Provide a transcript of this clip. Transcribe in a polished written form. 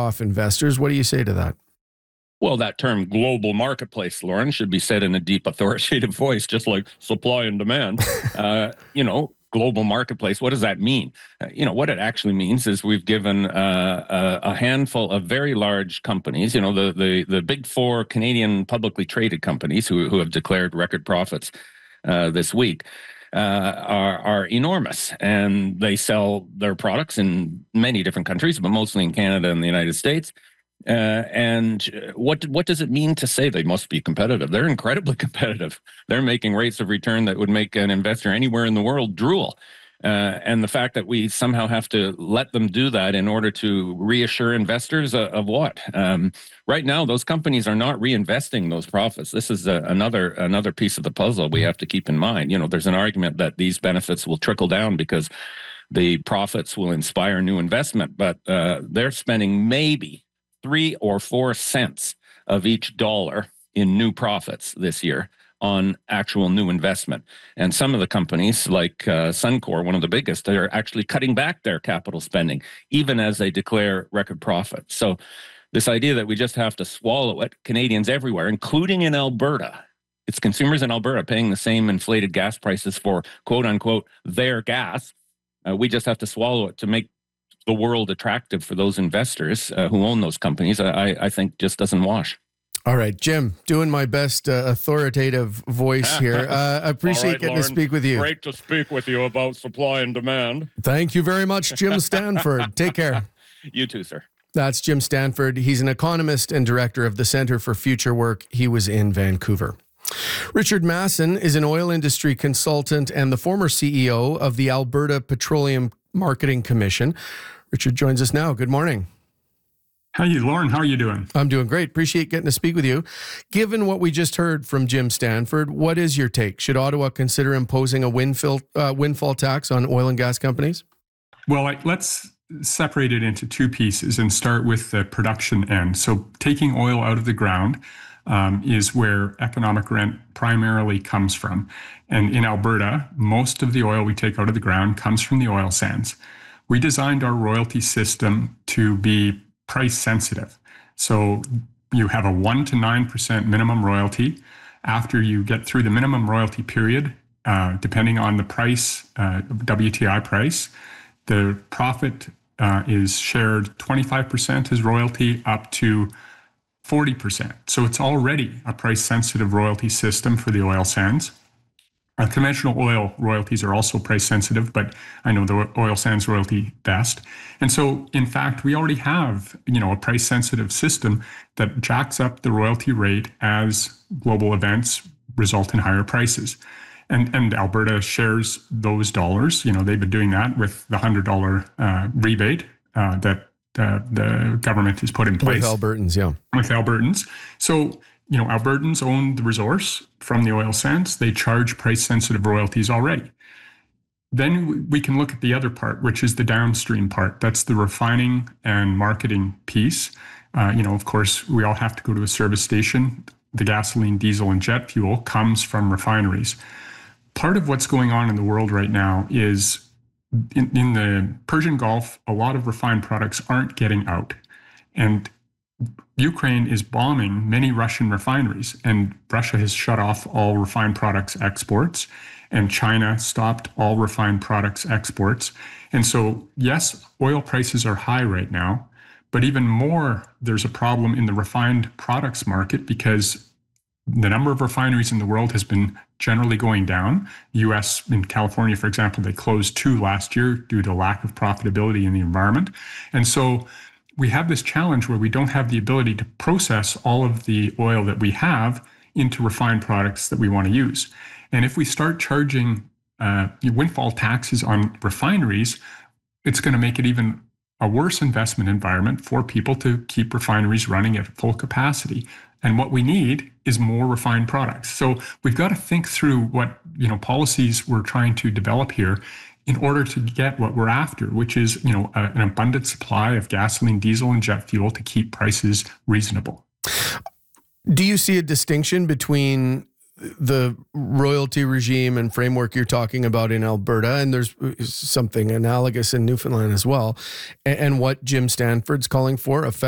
off investors. What do you say to that? Well, that term global marketplace, Lauren, should be said in a deep authoritative voice, just like supply and demand. Global marketplace, what does that mean? What it actually means is we've given a handful of very large companies, the big four Canadian publicly traded companies who have declared record profits this week. Are enormous, and they sell their products in many different countries, but mostly in Canada and the United States. And what does it mean to say they must be competitive? They're incredibly competitive. They're making rates of return that would make an investor anywhere in the world drool. And the fact that we somehow have to let them do that in order to reassure investors of what? Right now, those companies are not reinvesting those profits. This is another piece of the puzzle we have to keep in mind. There's an argument that these benefits will trickle down because the profits will inspire new investment, but they're spending maybe 3 or 4 cents of each dollar in new profits this year on actual new investment. And some of the companies like Suncor, one of the biggest, they're actually cutting back their capital spending, even as they declare record profits. So this idea that we just have to swallow it, Canadians everywhere, including in Alberta, it's consumers in Alberta paying the same inflated gas prices for quote unquote their gas. We just have to swallow it to make the world attractive for those investors who own those companies, I think just doesn't wash. All right, Jim, doing my best authoritative voice here. I appreciate getting to speak with you. Great to speak with you about supply and demand. Thank you very much, Jim Stanford. Take care. You too, sir. That's Jim Stanford. He's an economist and director of the Centre for Future Work. He was in Vancouver. Richard Masson is an oil industry consultant and the former CEO of the Alberta Petroleum Marketing Commission. Richard joins us now. Good morning. Hey, Lauren. How are you doing? I'm doing great. Appreciate getting to speak with you. Given what we just heard from Jim Stanford, what is your take? Should Ottawa consider imposing a windfall tax on oil and gas companies? Well, let's separate it into two pieces and start with the production end. So taking oil out of the ground is where economic rent primarily comes from. And in Alberta, most of the oil we take out of the ground comes from the oil sands. We designed our royalty system to be price sensitive. So you have a 1% to 9% minimum royalty. After you get through the minimum royalty period, depending on the price, WTI price, the profit is shared 25% as royalty up to 40%. So it's already a price sensitive royalty system for the oil sands. Conventional oil royalties are also price sensitive, but I know the oil sands royalty best. And so, in fact, we already have, a price sensitive system that jacks up the royalty rate as global events result in higher prices. And Alberta shares those dollars. They've been doing that with the $100 rebate that the government has put in place. With Albertans, yeah. With Albertans. So, Albertans own the resource from the oil sands. They charge price-sensitive royalties already. Then we can look at the other part, which is the downstream part. That's the refining and marketing piece. Of course, we all have to go to a service station. The gasoline, diesel, and jet fuel comes from refineries. Part of what's going on in the world right now is in the Persian Gulf, a lot of refined products aren't getting out. And Ukraine is bombing many Russian refineries, and Russia has shut off all refined products exports, and China stopped all refined products exports. And so, yes, oil prices are high right now, but even more, there's a problem in the refined products market because the number of refineries in the world has been generally going down. US, in California, for example, they closed 2 last year due to lack of profitability in the environment. And so we have this challenge where we don't have the ability to process all of the oil that we have into refined products that we want to use. And if we start charging windfall taxes on refineries, it's going to make it even a worse investment environment for people to keep refineries running at full capacity. And what we need is more refined products. So we've got to think through what policies we're trying to develop here in order to get what we're after, which is, an abundant supply of gasoline, diesel, and jet fuel to keep prices reasonable. Do you see a distinction between the royalty regime and framework you're talking about in Alberta, and there's something analogous in Newfoundland as well, and what Jim Stanford's calling for, a